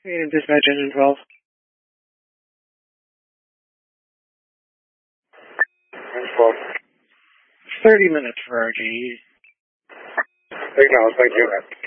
Dispatch engine 12. 12. 30 minutes for RGE. Acknowledge, thank you.